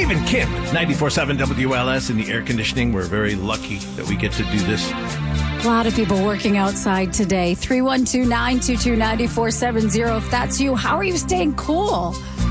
Steve and Kim, 94.7 WLS in the air conditioning. We're very lucky that we get to do this. A lot of people working outside today. 312-922-9470. If that's you, how are you staying cool?